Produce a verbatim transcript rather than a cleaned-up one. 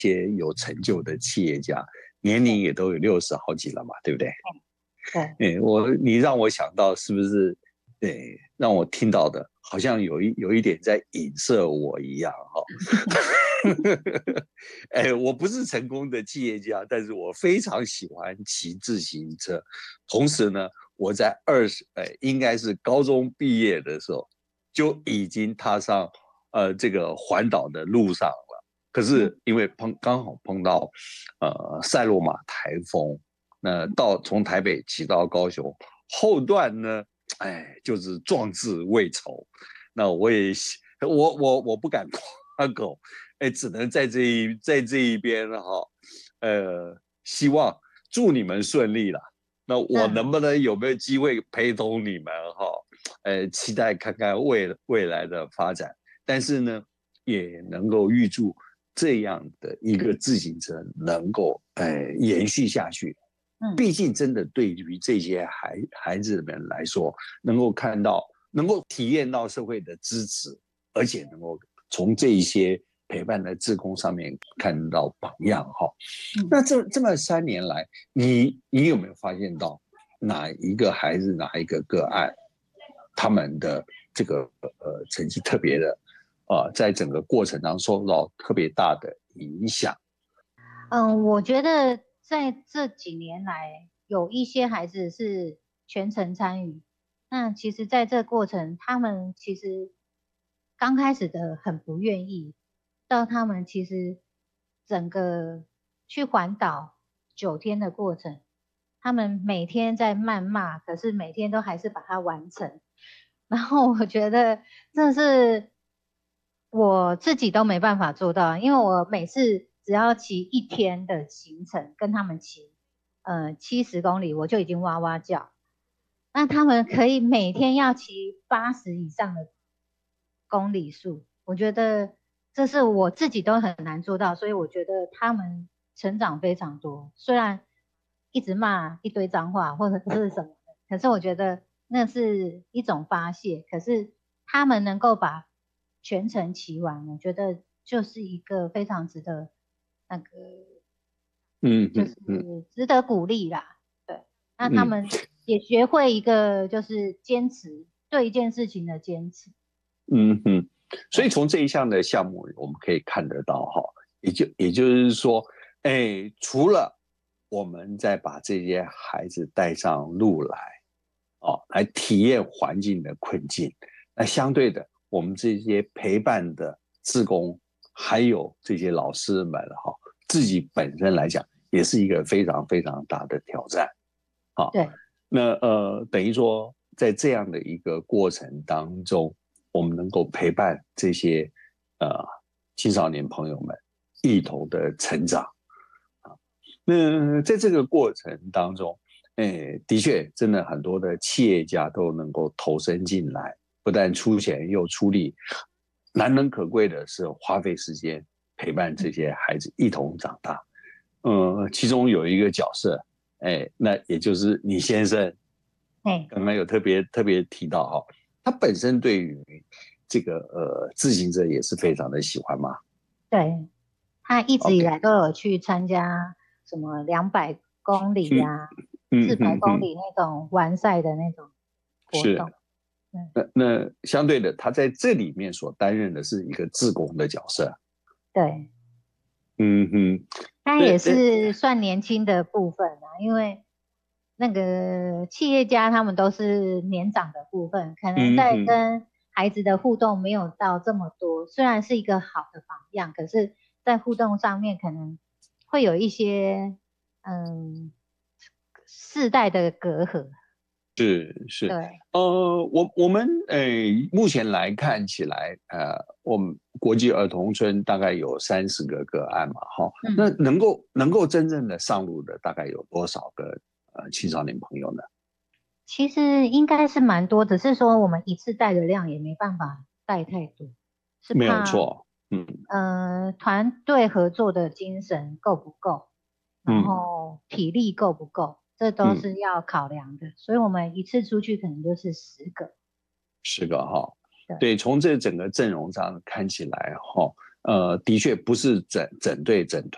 些有成就的企业家，年龄也都有六十好几了嘛，对不对？ 对， 哎，我你让我想到是不是？对，让我听到的好像有一有一点在影射我一样哈。哎，我不是成功的企业家，但是我非常喜欢骑自行车。同时呢，我在二十，哎，应该是高中毕业的时候就已经踏上呃这个环岛的路上了。可是因为碰刚好碰到呃塞洛马台风，那到从台北骑到高雄后段呢，哎，就是壮志未酬。那我也我我我不敢夸口，哎，只能在这一在这一边哈，呃，希望祝你们顺利啦。那我能不能有没有机会陪同你们哈？呃，期待看看未未来的发展。但是呢，也能够预祝这样的一个自行车能够呃延续下去。毕竟真的对于这些孩孩子们来说，能够看到，能够体验到社会的支持，而且能够从这一些陪伴的志工上面看到榜样哈。那这这么三年来，你你有没有发现到哪一个孩子哪一个个案，他们的这个呃成绩特别的啊、呃，在整个过程当中受到特别大的影响？ 嗯，我觉得在这几年来，有一些孩子是全程参与。那其实在这过程，他们其实刚开始的很不愿意，到他们其实整个去环岛九天的过程，他们每天在谩骂，可是每天都还是把它完成。然后我觉得这是我自己都没办法做到，因为我每次只要骑一天的行程，跟他们骑，呃，七十公里，我就已经哇哇叫。那他们可以每天要骑八十以上的公里数，我觉得这是我自己都很难做到，所以我觉得他们成长非常多。虽然一直骂一堆脏话或者是什么的，可是我觉得那是一种发泄。可是他们能够把全程骑完，我觉得就是一个非常值得那个， 嗯就是值得鼓励啦。对，那他嗯们也学会一个就是坚持，对一件事情的坚持。 嗯嗯，所以从这一项的项目，我们可以看得到哈，也就也就是说，哎，除了我们再把这些孩子带上路来，哦，来体验环境的困境，那相对的，我们这些陪伴的志工，还有这些老师们哈，自己本身来讲，也是一个非常非常大的挑战。好， 对， 那呃，等于说，在这样的一个过程当中，我们能够陪伴这些呃青少年朋友们一同的成长啊。那在这个过程当中，哎，的确，真的很多的企业家都能够投身进来，不但出钱又出力，难能可贵的是花费时间陪伴这些孩子一同长大。嗯，其中有一个角色，哎，那也就是你先生，刚刚有特别特别提到哈、哦，他本身对于这个呃自行车也是非常的喜欢嘛。 对，他一直以 OK， 来都有去参加什么两百公里呀、四嗯百公嗯嗯， 里那种完赛的那种活是。 动。嗯， 那那相对的，他在这里面所担任的是一个志工的角色。 对， 嗯哼， 他也那那是算年轻的部分啊，因为那个企业家他们都是年长的部分，可能在嗯哼， 跟孩子的互动没有到这么多，虽然是一个好的榜样，可是在互动上面可能会有一些嗯世代的隔阂。 是是， 对， 呃，我我们诶、呃，目前来看起来，呃，我们国际儿童村大概有三十个个案嘛，哈，那嗯， 能够能够真正的上路的大概有多少个呃青少年朋友呢？ 其实应该是蛮多，只是说我们一次带的量也没办法带太多，是没有怕错，嗯呃团队合作的精神够不够，然嗯后体力够不够，这都嗯， 是要考量的。所以我们一次出去可能就是十个。 是个哈， 对， 对，从这整个阵容上看起来哈，呃，的确不是整整队整